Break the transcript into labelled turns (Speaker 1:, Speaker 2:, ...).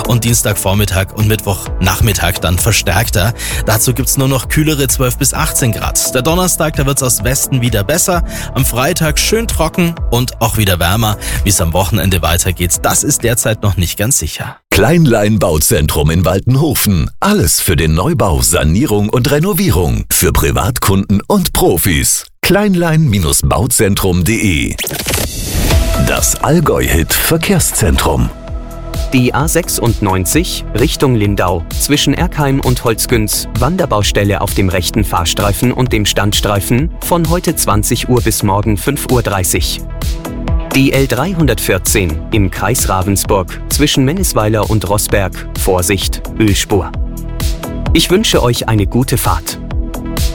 Speaker 1: und Dienstagvormittag und Mittwochnachmittag dann verstärkter. Dazu gibt's nur noch kühlere 12 bis 18 Grad. Der Donnerstag, da wird's aus Westen wieder besser. Am Freitag schön trocken und auch wieder wärmer. Wie es am Wochenende weitergeht, das ist derzeit noch nicht ganz sicher.
Speaker 2: Kleinlein Bauzentrum in Waltenhofen. Alles für den Neubau, Sanierung und Renovierung. Für Privatkunden und Profis. Kleinlein-Bauzentrum.de. Das Allgäu-Hit Verkehrszentrum.
Speaker 3: Die A96 Richtung Lindau zwischen Erkheim und Holzgünz, Wanderbaustelle auf dem rechten Fahrstreifen und dem Standstreifen, von heute 20 Uhr bis morgen 5:30 Uhr. Die L314 im Kreis Ravensburg zwischen Mennisweiler und Rossberg, Vorsicht, Ölspur. Ich wünsche euch eine gute Fahrt.